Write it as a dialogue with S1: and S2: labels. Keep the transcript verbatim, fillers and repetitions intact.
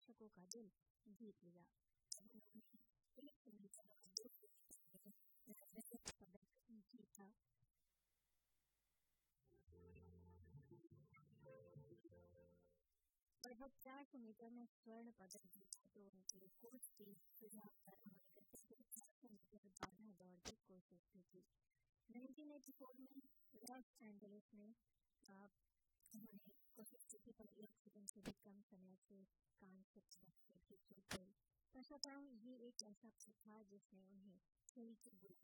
S1: दर्शकों का दिल जीत लिया। एक पदक जीता। और जब चार सौ मीटर में स्वर्ण पदक जीता तो उनके कोच की सुझाव पर अमल करते हुए चार सौ मीटर बारह दौड़ की कोशिश की थी। उन्नीस सौ चौरासी में लॉस एंजलिस में उन्होंने कोशिश की थी पर एक सेकंड से भी कम समय से कांस्य पदक से चूक गई। पश्चाताप ये एक ऐसा पल था जिसने उन्हें खेल की